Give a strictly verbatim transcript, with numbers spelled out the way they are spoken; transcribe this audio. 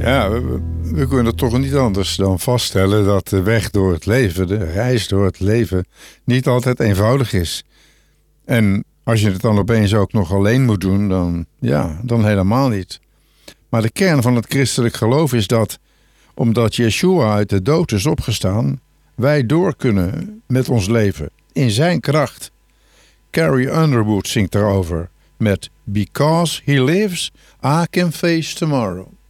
Ja, we, we kunnen toch niet anders dan vaststellen dat de weg door het leven, de reis door het leven, niet altijd eenvoudig is. En als je het dan opeens ook nog alleen moet doen, dan, ja, dan helemaal niet. Maar de kern van het christelijk geloof is dat, omdat Yeshua uit de dood is opgestaan, wij door kunnen met ons leven, in zijn kracht. Carrie Underwood zingt daarover met Because he lives, I can face tomorrow.